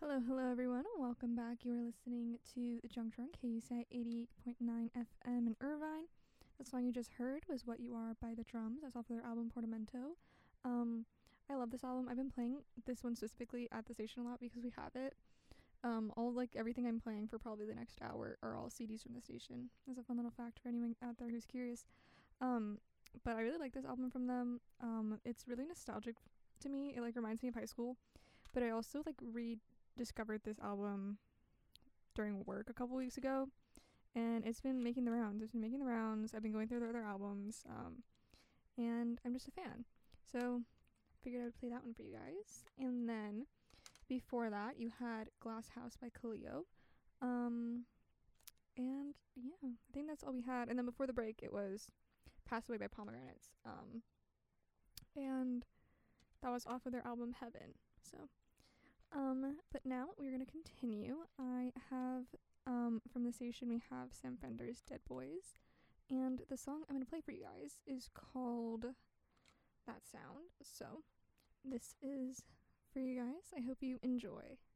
Hello everyone, and welcome back. You are listening to The Junk Drunk, KUCI 88.9 FM in Irvine. The song you just heard was What You Are by The Drums. That's off of their album Portamento. I love this album. I've been playing this one specifically at the station a lot because we have it. Everything I'm playing for probably the next hour are all CDs from the station. That's a fun little fact for anyone out there who's curious. But I really like this album from them. It's really nostalgic to me. It reminds me of high school. But I also rediscovered this album during work a couple weeks ago, and it's been making the rounds. I've been going through their other albums, and I'm just a fan. So figured I would play that one for you guys. And then before that, you had Glass House by Coolio. And yeah, I think that's all we had. And then before the break, it was Pass Away by Pomegranates. And that was off of their album Heaven. So, but now we're going to continue. I have, from the station, we have Sam Fender's Dead Boys. And the song I'm going to play for you guys is called That Sound. So, this is for you guys. I hope you enjoy.